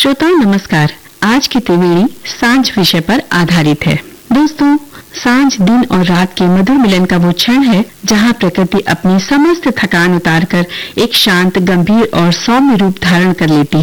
श्रोताओं नमस्कार। आज की त्रिवेणी सांझ विषय पर आधारित है। दोस्तों, सांझ दिन और रात के मधुर मिलन का वो क्षण है जहाँ प्रकृति अपनी समस्त थकान उतारकर एक शांत, गंभीर और सौम्य रूप धारण कर लेती है।